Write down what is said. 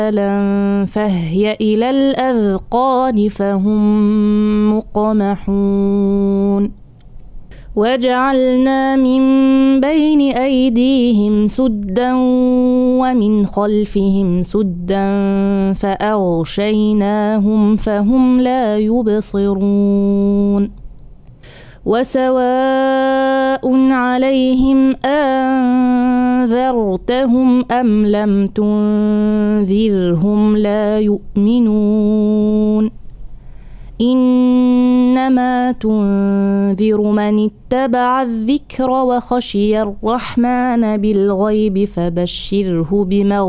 فهي إلى الأذقان فهم مقمحون وجعلنا من بين أيديهم سدا ومن خلفهم سدا فأغشيناهم فهم لا يبصرون وسواء عليهم أنذرتهم أم لم تنذرهم لا يؤمنون إنما تنذر من اتبع الذكر وخشي الرحمن بالغيب فبشره